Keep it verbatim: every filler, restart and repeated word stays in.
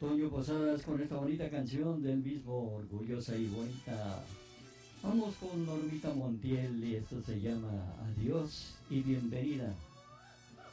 Toño Posadas con esta bonita canción del mismo Orgullosa y Bonita. Vamos con Normita Montiel y esto se llama Adiós y Bienvenida.